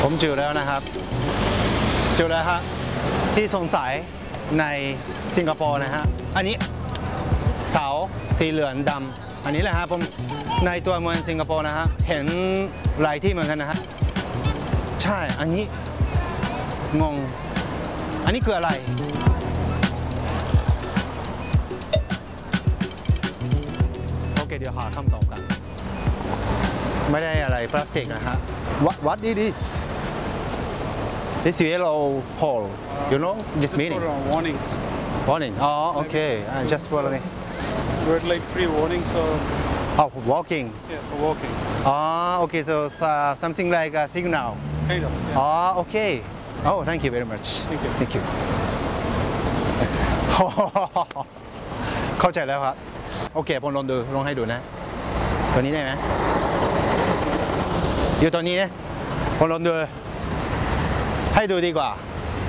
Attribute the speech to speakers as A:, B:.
A: ผมเจอแล้วนะครับเจอแล้วฮะที่สงสัยในสิงคโปร์นะฮะอันนี้เสาสีเหลืองดำอันนี้แหละครับผมในตัวเมืองสิงคโปร์นะฮะเห็นหลายที่เหมือนกันนะฮะใช่อันนี้งงอันนี้คืออะไรโอเคเดี๋ยวหาคำตอบกันไม่ได้อะไรพลาสติกนะฮะ What it is This yellow pole you know this meaning
B: warning
A: warning oh okay just warning
B: red light free warning so
A: oh walking
B: yeah for walking
A: oh okay so something like a signal
B: kind of yeah.
A: oh okay oh thank you very much
B: Thank you
A: เข้าใจแล้วครับโอเคผมลองให้ดูนะตัวนี้ได้ไหมอยู่ตัวนี้นะผมลองดูให้ดูดีกว่า